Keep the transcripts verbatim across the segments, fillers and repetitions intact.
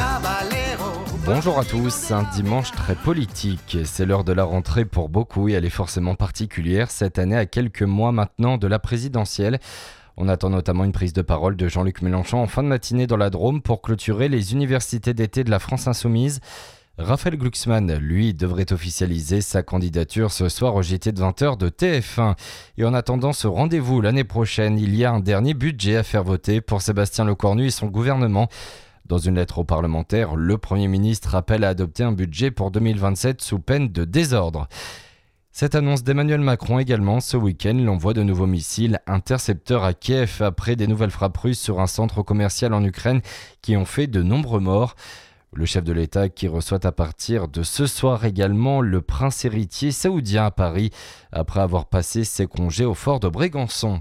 Bonjour à tous, un dimanche très politique. C'est l'heure de la rentrée pour beaucoup et elle est forcément particulière cette année à quelques mois maintenant de la présidentielle. On attend notamment une prise de parole de Jean-Luc Mélenchon en fin de matinée dans la Drôme pour clôturer les universités d'été de la France Insoumise. Raphaël Glucksmann, lui, devrait officialiser sa candidature ce soir au J T de vingt heures de T F un. Et en attendant ce rendez-vous l'année prochaine, il y a un dernier budget à faire voter pour Sébastien Lecornu et son gouvernement. Dans une lettre aux parlementaires, le Premier ministre appelle à adopter un budget pour deux mille vingt-sept sous peine de désordre. Cette annonce d'Emmanuel Macron également, ce week-end, l'envoi de nouveaux missiles intercepteurs à Kiev après des nouvelles frappes russes sur un centre commercial en Ukraine qui ont fait de nombreux morts. Le chef de l'État qui reçoit à partir de ce soir également le prince héritier saoudien à Paris après avoir passé ses congés au fort de Brégançon.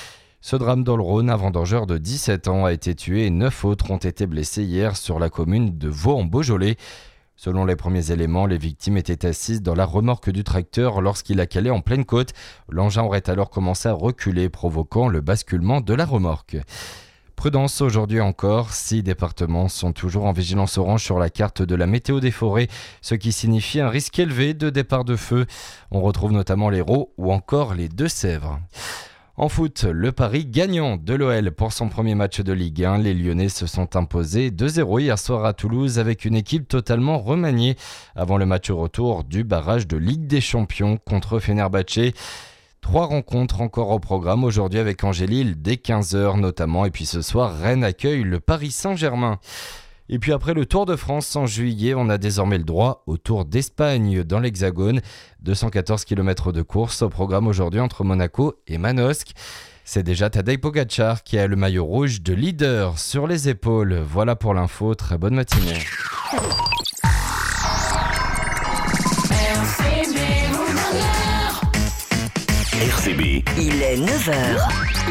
Ce drame dans le Rhône, un vendangeur de dix-sept ans a été tué et neuf autres ont été blessés hier sur la commune de Vaux en Beaujolais. Selon les premiers éléments, les victimes étaient assises dans la remorque du tracteur lorsqu'il a calé en pleine côte. L'engin aurait alors commencé à reculer, provoquant le basculement de la remorque. Prudence aujourd'hui encore, six départements sont toujours en vigilance orange sur la carte de la météo des forêts, ce qui signifie un risque élevé de départ de feu. On retrouve notamment l'Hérault ou encore les Deux-Sèvres. En foot, le pari gagnant de l'O L pour son premier match de Ligue un. Les Lyonnais se sont imposés deux zéro hier soir à Toulouse avec une équipe totalement remaniée avant le match retour du barrage de Ligue des Champions contre Fenerbahçe. Trois rencontres encore au programme aujourd'hui avec Angers-Lille dès quinze heures notamment. Et puis ce soir, Rennes accueille le Paris Saint-Germain. Et puis après le Tour de France en juillet, on a désormais le droit au Tour d'Espagne dans l'Hexagone. deux cent quatorze kilomètres de course au programme aujourd'hui entre Monaco et Manosque. C'est déjà Tadej Pogačar qui a le maillot rouge de leader sur les épaules. Voilà pour l'info, très bonne matinée. R C B, il est neuf heures.